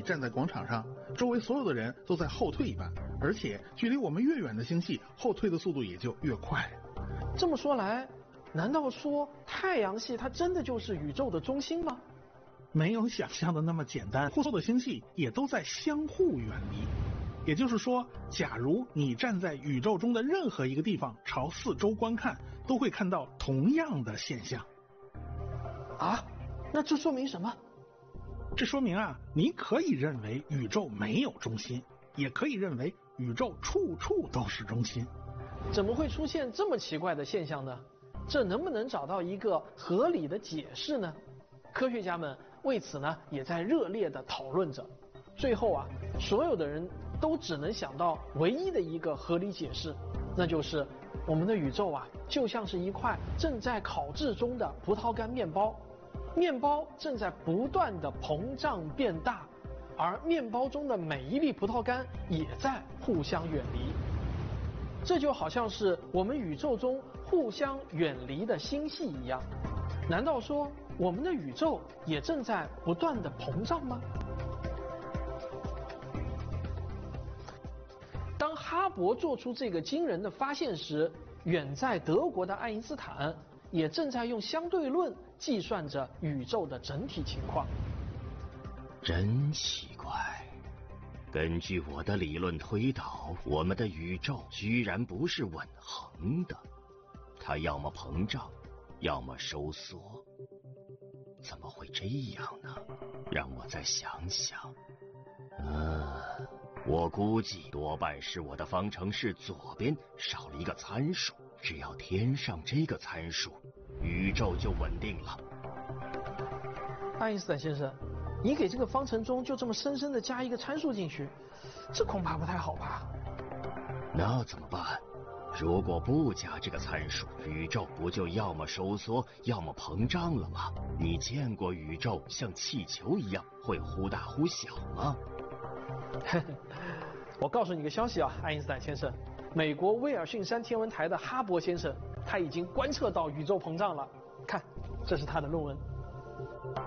站在广场上，周围所有的人都在后退一般，而且距离我们越远的星系，后退的速度也就越快。 这么说来，难道说太阳系它真的就是宇宙的中心吗？ 没有想象的那么简单，互所有的星系也都在相互远离。也就是说，假如你站在宇宙中的任何一个地方朝四周观看，都会看到同样的现象。 啊，那这说明什么？ 这说明啊，你可以认为宇宙没有中心，也可以认为宇宙处处都是中心。 怎么会出现这么奇怪的现象呢？这能不能找到一个合理的解释呢？科学家们为此呢也在热烈的讨论着。最后啊，所有的人都只能想到唯一的一个合理解释，那就是我们的宇宙啊，就像是一块正在烤制中的葡萄干面包，面包正在不断的膨胀变大，而面包中的每一粒葡萄干也在互相远离。这就好像是我们宇宙中互相远离的星系一样。难道说我们的宇宙也正在不断的膨胀吗？当哈勃做出这个惊人的发现时，远在德国的爱因斯坦也正在用相对论计算着宇宙的整体情况。 真奇怪，根据我的理论推导，我们的宇宙居然不是稳恒的，它要么膨胀，要么收缩。怎么会这样呢？让我再想想。我估计多半是我的方程式左边少了一个参数，只要填上这个参数，宇宙就稳定了。 爱因斯坦先生，你给这个方程中就这么深深的加一个参数进去，这恐怕不太好吧？ 那怎么办？如果不加这个参数，宇宙不就要么收缩，要么膨胀了吗？你见过宇宙像气球一样会忽大忽小吗？ 我告诉你个消息啊，爱因斯坦先生，美国威尔逊山天文台的哈勃先生，他已经观测到宇宙膨胀了。看，这是他的论文。